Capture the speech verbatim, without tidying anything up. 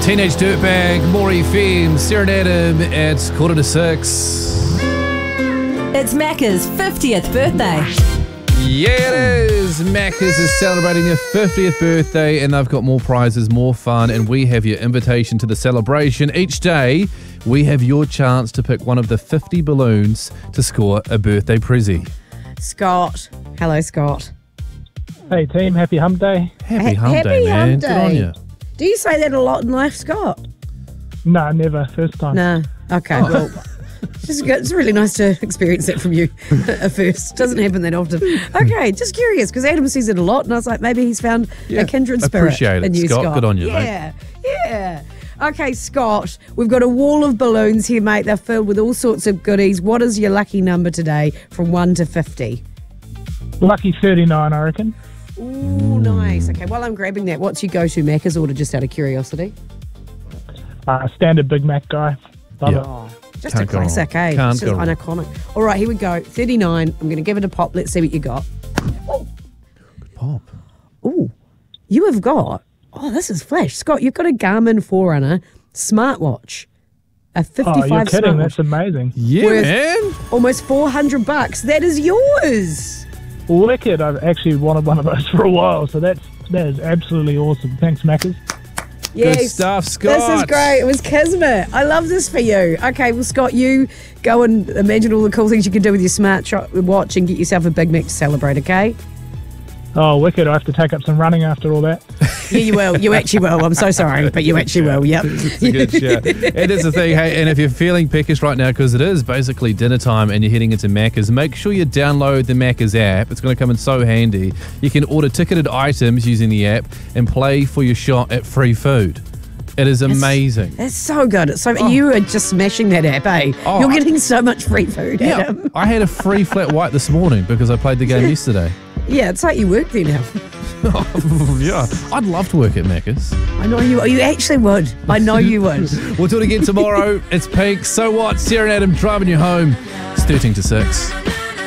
Teenage Dirtbag, Maury Femme, Sarah and Adam at quarter to six. It's Macca's fiftieth birthday. Yeah, it is. Macca's is celebrating their fiftieth birthday, and they've got more prizes, more fun, and we have your invitation to the celebration. Each day, we have your chance to pick one of the fifty balloons to score a birthday prezzy. Scott. Hello, Scott. Hey team, happy hump day. Happy Ha- hump happy day, man. hump Good on day. you. Do you say that a lot in life, Scott? No, never. First time. No. Okay, Oh. well, it's, good. It's really nice to experience that from you at first. Doesn't happen that often. Okay, just curious, because Adam says it a lot, and I was like, maybe he's found Yeah, a kindred spirit appreciate it, in you, Scott. Scott. Good on you, mate. Yeah, yeah. Okay, Scott, we've got a wall of balloons here, mate. They're filled with all sorts of goodies. What is your lucky number today from one to fifty? Lucky thirty-nine, I reckon. Ooh, nice. Okay, while I'm grabbing that, what's your go-to Macca's order, just out of curiosity? Uh, standard Big Mac guy. Love Yeah. it. Oh, just Can't a go wrong. classic, eh? Can't It's just go an wrong. iconic. All right, here we go. thirty-nine. I'm going to give it a pop. Let's see what you got. Pop. Ooh, you have got, oh, this is flash. Scott, you've got a Garmin Forerunner smartwatch. A Oh, fifty-five you're kidding. smartwatch. That's amazing. Yeah, Worth- man. Almost four hundred bucks. That is yours. Wicked. I've actually wanted one of those for a while, so that's that is absolutely awesome. Thanks, Maccas. Yes. stuff, Scott. This is great. It was Kismet. I love this for you. Okay, well, Scott, you go and imagine all the cool things you can do with your smart watch and get yourself a Big Mac to celebrate, okay? Oh, wicked. I have to take up some running after all that. Yeah, you will. You actually will. I'm so sorry, but you actually will. Yep. It's a good show. It is the thing, hey, and if you're feeling peckish right now, because it is basically dinner time and you're heading into Macca's, make sure you download the Macca's app. It's going to come in so handy. You can order ticketed items using the app and play for your shot at free food. It is amazing. That's so good. It's so you are just smashing that app, eh? Oh, You're I- getting so much free food, Yeah, Adam. I had a free flat white this morning because I played the game yesterday. Yeah, it's like you work there now. Yeah, I'd love to work at Macca's. I know you. You actually would. I know you would. We'll do it again tomorrow. It's Pink. So what? Sarah and Adam driving you home. It's thirteen to six.